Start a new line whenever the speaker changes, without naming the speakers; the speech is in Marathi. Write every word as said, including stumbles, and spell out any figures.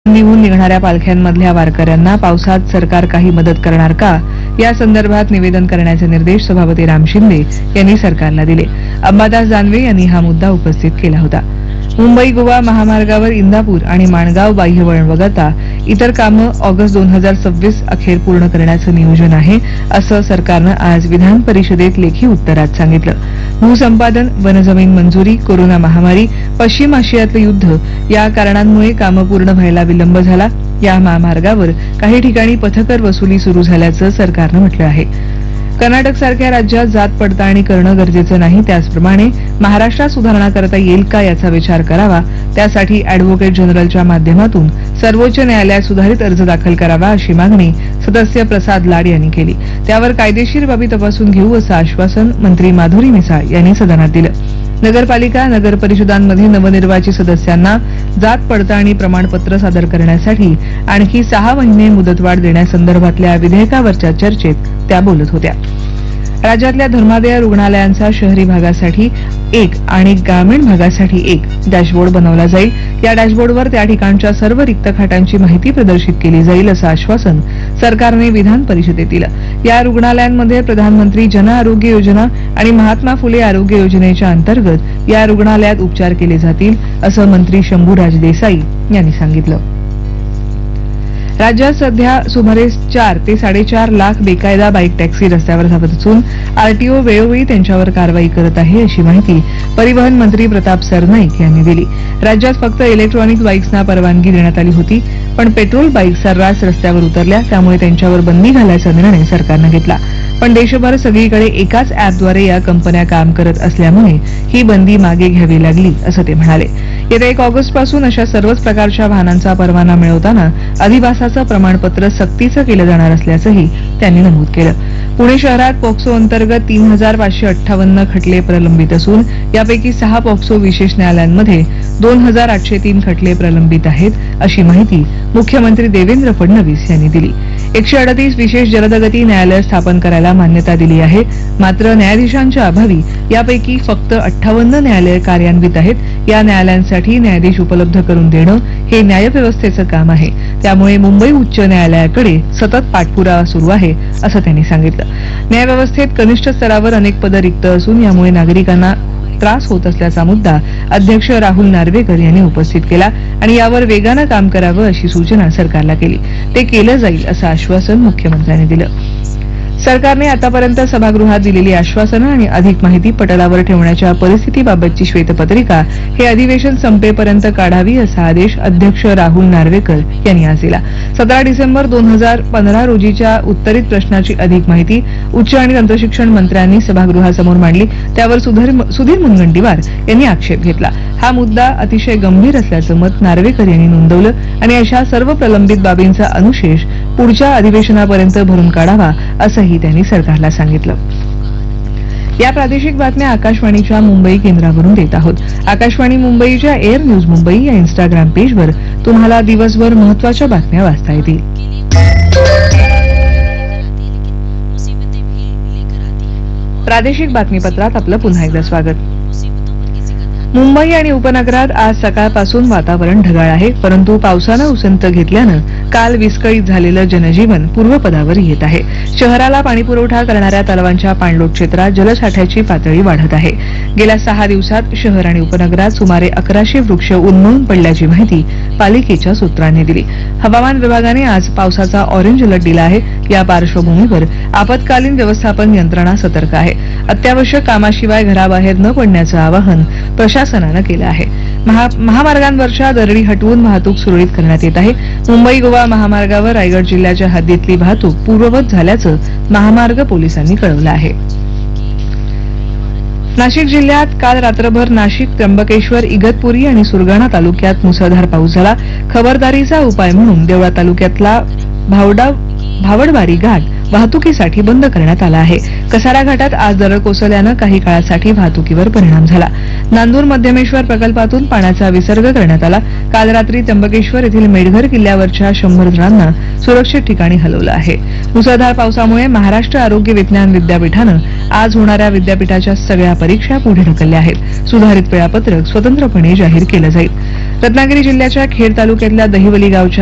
निघून निघणाऱ्या पालख्यांमधल्या वारकऱ्यांना पावसात सरकार काही मदत करणार का या संदर्भात निवेदन करण्याचे निर्देश सभापती राम शिंदे यांनी सरकारला दिले। अंबादास दानवे यांनी हा मुद्दा उपस्थित केला होता। मुंबई गोवा महामार्गावर इंदापूर आणि माणगाव बाह्यवळण वगळता इतर कामं ऑगस्ट दोन हजार सव्वीस अखेर पूर्ण करण्याचं नियोजन आहे, असं सरकारनं आज विधान परिषदेत लेखी उत्तरात सांगितलं। भूसंपादन, वनजमीन मंजुरी, कोरोना महामारी, पश्चिम आशियातलं युद्ध या कारणांमुळे कामं पूर्ण व्हायला विलंब झाला। या महामार्गावर काही ठिकाणी पथकर वसुली सुरू झाल्याचं सरकारनं म्हटलं आहे। कर्नाटकसारख्या राज्यात जात पडताळणी करणं गरजेचं नाही, त्याचप्रमाणे महाराष्ट्रात सुधारणा करता येईल का याचा विचार करावा। त्यासाठी अॅडव्होकेट जनरलच्या माध्यमातून सर्वोच्च न्यायालयात सुधारित अर्ज दाखल करावा, अशी मागणी सदस्य प्रसाद लाड यांनी केली। त्यावर कायदेशीर बाबी तपासून घेऊ असं आश्वासन मंत्री माधुरी मिसाळ यांनी सदनात दिलं। नगरपालिका नगर परिषदांमध्ये नवनिर्वाचित सदस्यांना जात पडताळणी प्रमाणपत्र सादर करण्यासाठी आणखी सहा महिने मुदतवाढ देण्यासंदर्भातल्या विधेयकावरच्या चर्चेत त्या बोलत होत्या। राज्यातल्या धर्मादाय रुग्णालयांचा शहरी भागासाठी एक आणि ग्रामीण भागासाठी एक डॅशबोर्ड बनवला जाईल। या डॅशबोर्डवर त्या ठिकाणच्या सर्व रिक्त खाटांची माहिती प्रदर्शित केली जाईल, असं आश्वासन सरकारने विधान परिषदेत दिलं। या रुग्णालयांमध्ये प्रधानमंत्री जन आरोग्य योजना आणि महात्मा फुले आरोग्य योजनेच्या अंतर्गत या रुग्णालयात उपचार केले जातील, असं मंत्री शंभूराज देसाई यांनी सांगितलं। राज्यात सध्या सुमारे चार ते साडेचार लाख बेकायदा बाईक टॅक्सी रस्त्यावर धावत असून आरटीओ वेळोवेळी त्यांच्यावर कारवाई करत आहे, अशी माहिती परिवहन मंत्री प्रताप सरनाईक यांनी दिली। राज्यात फक्त इलेक्ट्रॉनिक बाईक्सना परवानगी देण्यात आली होती, पण पेट्रोल बाईक सर्रास रस्त्यावर उतरल्या, त्यामुळे त्यांच्यावर बंदी घालायचा निर्णय सरकारनं घेतला। पण देशभर सगळीकडे एकाच अॅपद्वारे या कंपन्या काम करत असल्यामुळे ही बंदी मागे घ्यावी लागली, असं ते म्हणाले। येत्या एक ऑगस्ट पासून अशा सर्वच प्रकारच्या वाहनांचा परवाना मिळवताना अधिवासाचं प्रमाणपत्र सक्तीचं केलं जाणार असल्याचंही त्यांनी नमूद केलं। पुणे शहरात पॉक्सो अंतर्गत तीन हजार पाचशे अठ्ठावन्न खटले प्रलंबित असून यापैकी सहा पॉक्सो विशेष न्यायालयांमध्ये दोन हजार आठशे तीन खटले प्रलंबित आहेत, अशी माहिती मुख्यमंत्री देवेंद्र फडणवीस यांनी दिली। एकशे अडतीस विशेष जलदगती न्यायालय स्थापन करायला मान्यता दिली आहे, मात्र न्यायाधीशांच्या अभावी यापैकी फक्त अठ्ठावन्न न्यायालय कार्यान्वित आहेत। या न्यायालयांसाठी न्यायाधीश उपलब्ध करून देणं हे न्यायव्यवस्थेचं काम आहे, त्यामुळे मुंबई उच्च न्यायालयाकडे सतत पाठपुरावा सुरू आहे, असं त्यांनी सांगितलं। न्यायव्यवस्थेत कनिष्ठ स्तरावर अनेक पदं रिक्त असून यामुळे नागरिकांना त्रास होत असल्याचा मुद्दा अध्यक्ष राहुल नार्वेकर यांनी उपस्थित केला आणि यावर वेगानं काम करावं, अशी सूचना सरकारला केली। ते केलं जाईल, असं आश्वासन मुख्यमंत्र्यांनी दिलं। सरकारने आतापर्यंत सभागृहात दिलेली आश्वासनं आणि अधिक माहिती पटलावर ठेवण्याच्या परिस्थितीबाबतची श्वेतपत्रिका हे अधिवेशन संपेपर्यंत काढावी, असा आदेश अध्यक्ष राहुल नार्वेकर यांनी आज दिला। सतरा डिसेंबर दोन हजार पंधरा रोजीच्या उत्तरित प्रश्नाची अधिक माहिती उच्च आणि तंत्रशिक्षण मंत्र्यांनी सभागृहासमोर मांडली। त्यावर सुधीर मुनगंटीवार यांनी आक्षेप घेतला। हा मुद्दा अतिशय गंभीर असल्याचं मत नार्वेकर यांनी नोंदवलं आणि अशा सर्व प्रलंबित बाबींचा अनुशेष पुढच्या अधिवेशनापर्यंत भरून काढावा, असंही त्यांनी सरकारला सांगितलं। या प्रादेशिक बातम्या आकाशवाणीच्या मुंबई केंद्रावरून देत आहोत। आकाशवाणी मुंबईच्या एअर न्यूज मुंबई या इंस्टाग्राम पेजवर तुम्हाला दिवसभर महत्त्वाच्या बातम्या वाचता येतील। प्रादेशिक बातमीपत्रात आपलं पुन्हा एकदा स्वागत। मुंबई आणि उपनगरात आज सकाळपासून वातावरण ढगाळ आहे, परंतु पावसानं उसंत घेतल्यानं काल विस्कळीत झालेलं जनजीवन पूर्वपदावर येत आहे। शहराला पाणीपुरवठा करणाऱ्या तलावांच्या पाणलोट क्षेत्रात जलसाठ्याची पातळी वाढत आहे। गेल्या सहा दिवसात शहर आणि उपनगरात सुमारे अकराशे वृक्ष उन्मळून पडल्याची माहिती पालिकेच्या सूत्रांनी दिली। हवामान विभागाने आज पावसाचा ऑरेंज अलर्ट दिला आहे। या पार्श्वभूमीवर आपत्कालीन व्यवस्थापन यंत्रणा सतर्क आहे। अत्यावश्यक कामाशिवाय घराबाहेर न पडण्याचं आवाहन प्रशासनानं केलं आहे। महा महामार्गांवरच्या दरडी हटवून वाहतूक सुरळीत करण्यात येत आहे। मुंबई गोवा महामार्गावर रायगड जिल्ह्याच्या हद्दीतली वाहतूक पूर्ववत झाल्याचं महामार्ग पोलिसांनी कळवलं आहे। नाशिक जिल्ह्यात काल रात्रभर नाशिक, त्र्यंबकेश्वर, इगतपुरी आणि सुरगाणा तालुक्यात मुसळधार पाऊस झाला। खबरदारीचा उपाय म्हणून देवळा तालुक्यातला भावडा भावडबारी घाट वाहतुकीसाठी बंद करण्यात आला आहे। कसारा घाटात आज दरड कोसळल्यानं काही काळासाठी वाहतुकीवर परिणाम झाला। नांदूर मध्यमेश्वर प्रकल्पातून पाण्याचा विसर्ग करण्यात आला। काल रात्री त्र्यंबकेश्वर येथील मेढघर किल्ल्यावरच्या शंभर जणांना सुरक्षित ठिकाणी हलवलं आहे। मुसळधार पावसामुळे महाराष्ट्र आरोग्य विज्ञान विद्यापीठानं आज होणाऱ्या विद्यापीठाच्या सगळ्या परीक्षा पुढे ढकलल्या आहेत। सुधारित वेळापत्रक स्वतंत्रपणे जाहीर केलं जाईल। रत्नागिरी जिल्ह्याच्या खेड तालुक्यातल्या दहिवली गावच्या